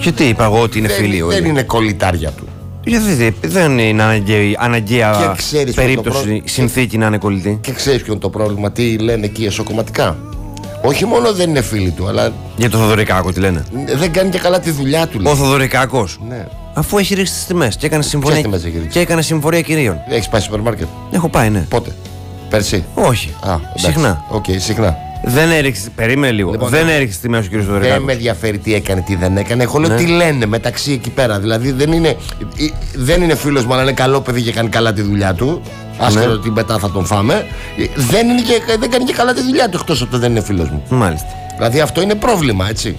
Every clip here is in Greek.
Γιατί είπα εγώ ότι είναι φίλοι όλοι? Δεν είναι κολλητάρια του. Γιατί δεν είναι αναγκαία περίπτωση συνθήκη να είναι κολλητή. Και ξέρεις ποιο είναι το πρόβλημα, τι λένε εκεί εσωκομματικά? Όχι μόνο δεν είναι φίλοι του, αλλά. Για το Θοδωρικάκο τι λένε? Δεν κάνει και καλά τη δουλειά του. Ο Θοδωρικάκος. Ναι. Αφού έχει ρίξει τις τιμές και έκανε συμφωνία κυρίων. Έχεις πάει στο σούπερ μάρκετ? Έχω πάει, ναι. Πότε? Πέρσι? Όχι. Συχνά. Συχνά. Δεν έριξε. Περίμενε λίγο. Λοιπόν, δεν έριξε τις τιμές ο κ. Θοδωρικάκος. Δεν με ενδιαφέρει τι έκανε, τι δεν έκανε. Εγώ λέω τι λένε μεταξύ εκεί πέρα. Δηλαδή δεν είναι φίλος μου, αλλά είναι καλό παιδί και κάνει καλά τη δουλειά του. Άσχετα ότι μετά θα τον φάμε. Δεν κάνει και καλά τη δουλειά του, εκτός από το δεν είναι φίλος μου. Μάλιστα. Δηλαδή αυτό είναι πρόβλημα, έτσι.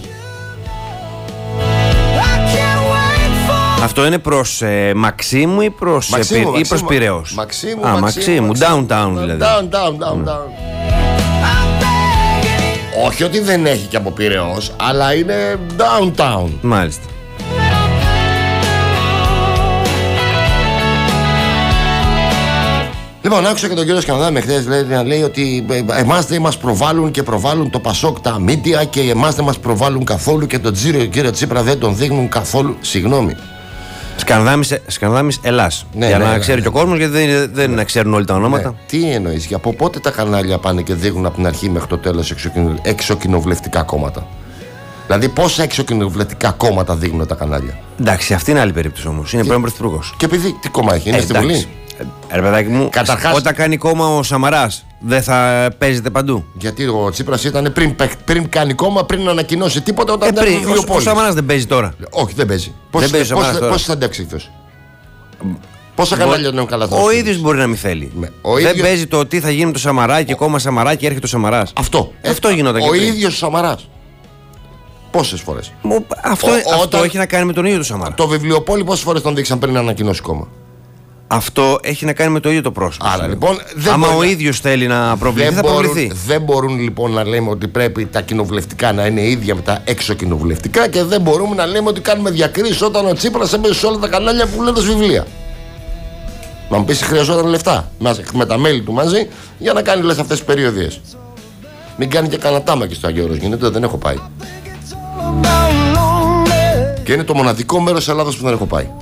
Αυτό είναι προς Μαξίμου ή προς Πειραιώς? Μαξίμου. Downtown δηλαδή. Downtown. Όχι ότι δεν έχει και από Πειραιώς, αλλά είναι downtown. Μάλιστα. Λοιπόν, άκουσα και τον κύριο Σκανδάμι χθες να λέει ότι εμάς δεν μας προβάλλουν και προβάλλουν το Πασόκ τα μίντια και εμάς δεν μας προβάλλουν καθόλου και τον κύριο Τσίπρα δεν τον δείχνουν καθόλου. Συγγνώμη. Σκανδάμις Ελλάς. Για να ξέρει και ο κόσμος, γιατί δεν ξέρουν όλοι τα ονόματα. Ναι. Τι εννοείς, από πότε τα κανάλια πάνε και δείχνουν από την αρχή μέχρι το τέλος εξοκοινοβουλευτικά κόμματα? Δηλαδή, πόσα εξοκοινοβουλευτικά κόμματα δείχνουν τα κανάλια? Εντάξει, αυτή είναι άλλη περίπτωση όμως. Είναι πρώην πρωθυπουργός. Και επειδή τι κόμμα έχει, είναι στη Βουλή. Ρε παιδάκι μου, καταρχάς, όταν κάνει κόμμα ο Σαμαράς, δεν θα παίζεται παντού? Γιατί ο Τσίπρας ήταν πριν κάνει κόμμα, πριν ανακοινώσει τίποτα, όταν ήταν ο Σαμαράς δεν παίζει τώρα? Όχι, δεν παίζει. Πώς θα αντέξει αυτός? Πόσα κανάλια δεν έχουν καλά δώσει? Ο ίδιος μπορεί να μην θέλει. Δεν παίζει το τι θα γίνει με το Σαμαράκι, κόμμα Σαμαράκι, έρχεται ο Σαμαράς. Αυτό γινόταν. Ο ίδιος ο Σαμαράς. Πόσες φορές? Αυτό έχει να κάνει με τον ίδιο του Σαμαρά. Το βιβλιοπόλι πόσες φορές τον δείξαν πριν να ανακοινώσει κόμμα? Αυτό έχει να κάνει με το ίδιο το πρόσωπο. Άρα λοιπόν. Άμα ο ίδιος θέλει να προβληθεί, θα προβληθεί. Δεν μπορούν λοιπόν να λέμε ότι πρέπει τα κοινοβουλευτικά να είναι ίδια με τα εξωκοινοβουλευτικά και δεν μπορούμε να λέμε ότι κάνουμε διακρίσεις όταν ο Τσίπρας έμπαιζε σε όλα τα κανάλια που λένε βιβλία. Να μου πεις, χρειαζόταν λεφτά με τα μέλη του μαζί για να κάνει αυτές τις περιοδίες. Μην κάνει και κανένα τάμα και στο Αγίου Όρος, γίνεται, δεν έχω πάει. Και είναι το μοναδικό μέρος της Ελλάδας που δεν έχω πάει.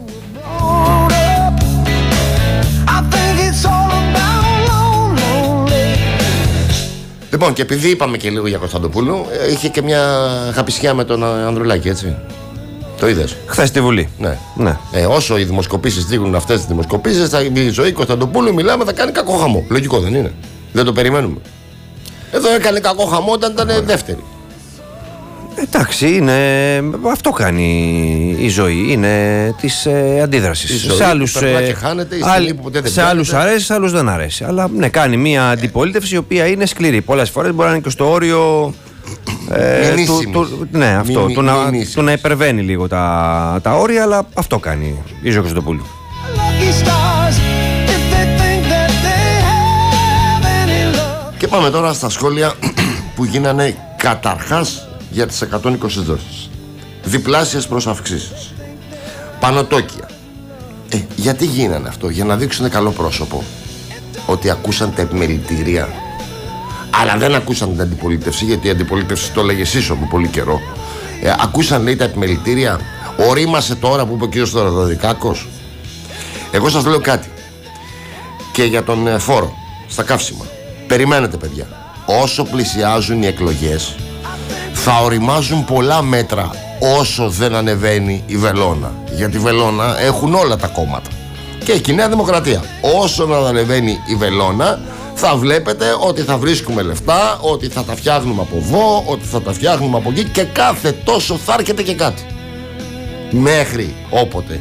Λοιπόν, και επειδή είπαμε και λίγο για Κωνσταντοπούλου, είχε και μια χαπισιά με τον Ανδρουλάκη, έτσι. Το είδες? Χθες στη Βουλή. Ναι. Όσο οι δημοσκοπήσεις δείχνουν αυτές τις δημοσκοπήσεις, η ζωή Κωνσταντοπούλου, μιλάμε, θα κάνει κακό χαμό. Λογικό δεν είναι? Δεν το περιμένουμε? Εδώ έκανε κακό χαμό όταν ήταν δεύτερη. Εντάξει, αυτό κάνει η ζωή. Είναι της αντίδρασης. Σε άλλους αρέσει, σε άλλους δεν αρέσει. Αλλά ναι, κάνει μια αντιπολίτευση η οποία είναι σκληρή. Πολλές φορές μπορεί να είναι και στο όριο του να υπερβαίνει λίγο τα όρια, αλλά αυτό κάνει η Ζωή Κωνσταντοπούλου. Και πάμε τώρα στα σχόλια που γίνανε καταρχάς για τις 120 δόσεις. Διπλάσιες προς αυξήσεις. Πανωτόκια. Γιατί γίνανε αυτό? Για να δείξουν καλό πρόσωπο. Ότι ακούσαν τα επιμελητήρια. Αλλά δεν ακούσαν την αντιπολίτευση, γιατί η αντιπολίτευση το έλεγε σύσσωμο από πολύ καιρό. Ακούσαν, λέει, τα επιμελητήρια. Ορίμασε τώρα που είπε ο κ. Θοδωρικάκος. Εγώ σας λέω κάτι. Και για τον φόρο στα καύσιμα. Περιμένετε, παιδιά. Όσο πλησιάζουν οι εκλογές, θα οριμάζουν πολλά μέτρα όσο δεν ανεβαίνει η βελόνα. Γιατί η βελόνα έχουν όλα τα κόμματα. Και η Νέα Δημοκρατία. Όσο να ανεβαίνει η βελόνα, θα βλέπετε ότι θα βρίσκουμε λεφτά, ότι θα τα φτιάχνουμε από εδώ, ότι θα τα φτιάχνουμε από εκεί και κάθε τόσο θα έρχεται και κάτι. Μέχρι όποτε.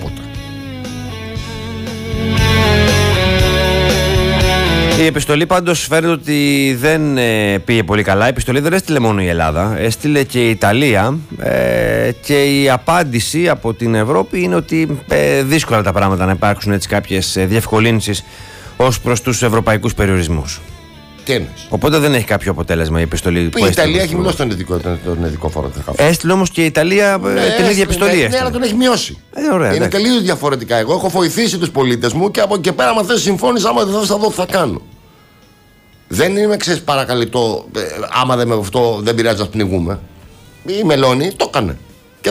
Η επιστολή πάντως φαίνεται ότι δεν πήγε πολύ καλά. Η επιστολή δεν έστειλε μόνο η Ελλάδα, έστειλε και η Ιταλία και η απάντηση από την Ευρώπη είναι ότι δύσκολα τα πράγματα να υπάρξουν έτσι κάποιες διευκολύνσεις ως προς τους ευρωπαϊκούς περιορισμούς. Τι εννοείς? Οπότε δεν έχει κάποιο αποτέλεσμα η επιστολή που έστειλε. Η Ιταλία έχει μειώσει τον ειδικό φόρο. Έστειλε όμως και η Ιταλία την ίδια επιστολή. Ναι, αλλά τον έχει μειώσει. Είναι τελείως διαφορετικά. Εγώ έχω βοηθήσει τους πολίτες μου και από εκεί πέρα, άμα θες συμφώνησα, άμα δεν θα δω τι θα κάνω. Δεν είμαι, ξέρεις, παρακαλυτό. Άμα δεν με αυτό δεν πειράζει να πνιγούμε. Η Μελώνη το έκανε.